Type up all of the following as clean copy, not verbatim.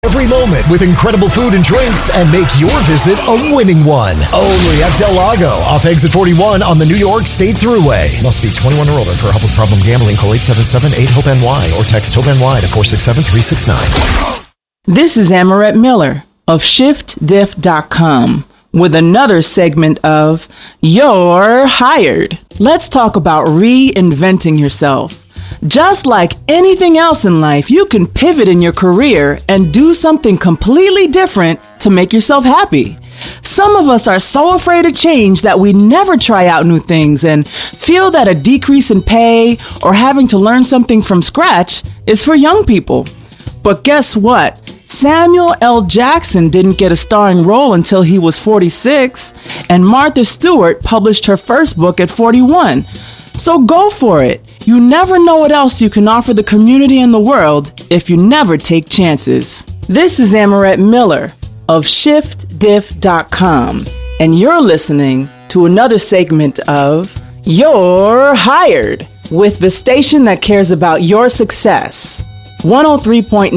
Every moment with incredible food and drinks and make your visit a winning one. Only at Del Lago off Exit 41 on the New York State Thruway. Must be 21 or older. For help with problem gambling, call 877-8-HOPE-NY or text HOPE-NY to 467-369. This is Amarette Miller of ShiftDiff.com with another segment of You're Hired. Let's talk about reinventing yourself. Just like anything else in life, you can pivot in your career and do something completely different to make yourself happy. Some of us are so afraid of change that we never try out new things and feel that a decrease in pay or having to learn something from scratch is for young people. But guess what? Samuel L. Jackson didn't get a starring role until he was 46, and Martha Stewart published her first book at 41. So go for it. You never know what else you can offer the community and the world if you never take chances. This is Amarette Miller of ShiftDiff.com, and you're listening to another segment of You're Hired with the station that cares about your success. 103.9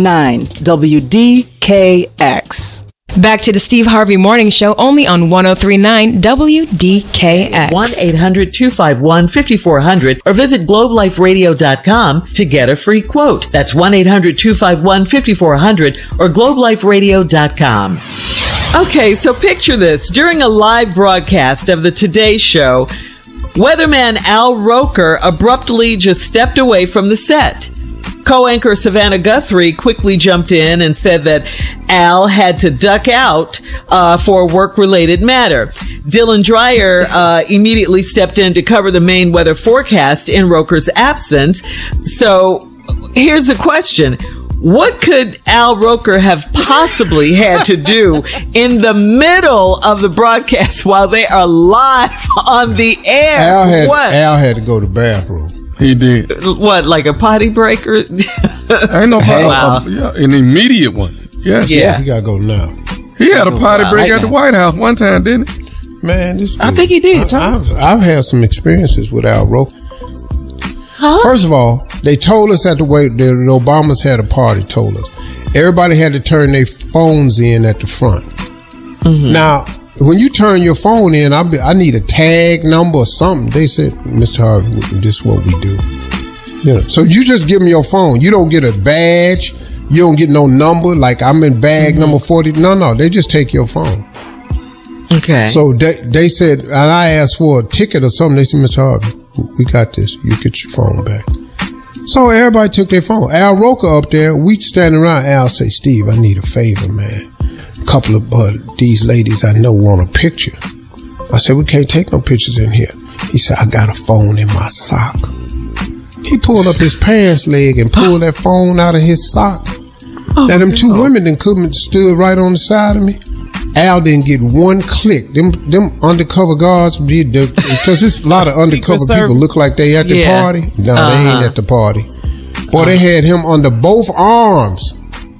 WDKX. Back to the Steve Harvey Morning Show, only on 103.9 WDKX. 1-800-251-5400 or visit globeliferadio.com to get a free quote. That's 1-800-251-5400 or globeliferadio.com. Okay, so picture this. During a live broadcast of the Today Show, weatherman Al Roker abruptly just stepped away from the set. Co-anchor Savannah Guthrie quickly jumped in and said that Al had to duck out for a work-related matter. Dylan Dreyer immediately stepped in to cover the main weather forecast in Roker's absence. So here's the question. What could Al Roker have possibly had to do in the middle of the broadcast while they are live on the air? Al had to go to the bathroom. He did. What, like a potty break? Or ain't no potty. Wow. An immediate one. Yes. Yeah. He got to go now. He had a potty break at the White House one time, didn't he? Man, this dude, I think he did. I've had some experiences with Al Roker. Huh? First of all, they told us at the Obamas had a party, told us. Everybody had to turn their phones in at the front. Mm-hmm. Now, when you turn your phone in, I need a tag number or something. They said, Mr. Harvey, this is what we do. You know, so you just give them your phone. You don't get a badge. You don't get no number. Like I'm in bag number 40. No. They just take your phone. Okay. So they said, and I asked for a ticket or something. They said, Mr. Harvey, we got this. You get your phone back. So everybody took their phone. Al Roker up there, we standing around. Al say, Steve, I need a favor, man. A couple of these ladies I know want a picture. I said, we can't take no pictures in here. He said, I got a phone in my sock. He pulled up his pants leg and pulled that phone out of his sock. Now them two women then stood right on the side of me. Al didn't get one click. Them undercover guards did, because there's a lot of undercover people look like they at the party. No, they ain't at the party. Boy, they had him under both arms.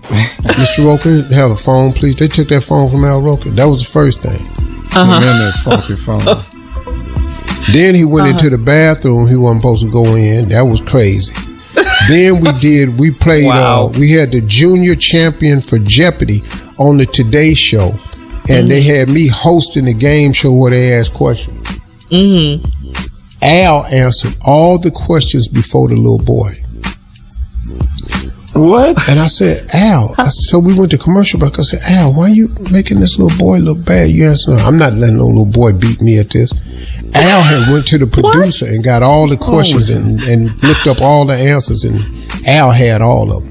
Mr. Roker, have a phone, please. They took that phone from Al Roker. That was the first thing. That funky phone. Then he went into the bathroom. He wasn't supposed to go in. That was crazy. Then we played, we had the junior champion for Jeopardy on the Today Show. And they had me hosting the game show where they asked questions. Mm-hmm. Al answered all the questions before the little boy. What? And I said, Al, so we went to commercial break. I said, Al, why are you making this little boy look bad? You answer, no, I'm not letting no little boy beat me at this. Al had went to the producer and got all the questions and looked up all the answers, and Al had all of them.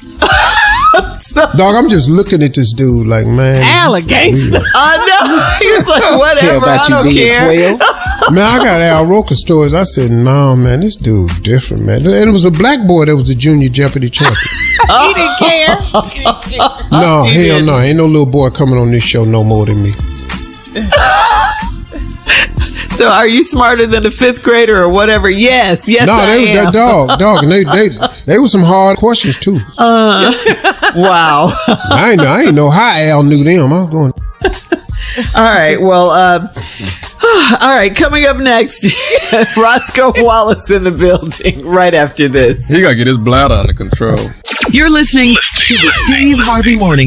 Dog, I'm just looking at this dude like, man. Al a gangster. I know. He was like, whatever, I don't care. Man, I got Al Roker stories. I said, no, man, this dude different, man. And it was a black boy that was the junior Jeopardy champion. He didn't care. No, hell no. Ain't no little boy coming on this show no more than me. So are you smarter than a fifth grader or whatever? Yes, I am. Dog. And they were some hard questions too. Wow. I ain't know how Al knew them. I was going. All right. Well, all right. Coming up next, Roscoe Wallace in the building right after this. He got to get his bladder under control. You're listening to the Steve Harvey Morning